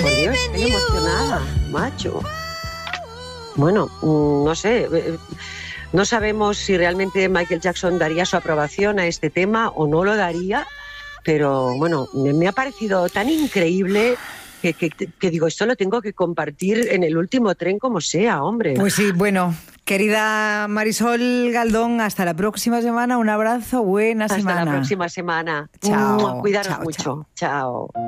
por Dios, estoy emocionada, macho. Bueno, no sé, no sabemos si realmente Michael Jackson daría su aprobación a este tema o no lo daría, pero bueno, me ha parecido tan increíble que digo, esto lo tengo que compartir en el último tren como sea, hombre. Pues sí, bueno, querida Marisol Galdón, hasta la próxima semana, un abrazo, buena semana. Hasta la próxima semana. Chao. Cuidaros Chao, mucho. chao. Chao.